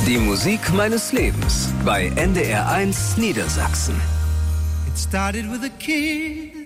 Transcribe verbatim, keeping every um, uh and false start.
Die Musik meines Lebens bei N D R eins Niedersachsen. It started with a kid